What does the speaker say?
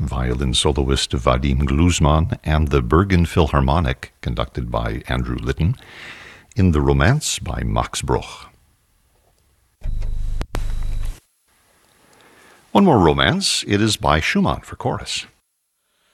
violin soloist Vadim Gluzman, and the Bergen Philharmonic, conducted by Andrew Litton, in The Romance by Max Bruch. One more romance. It is by Schumann for chorus.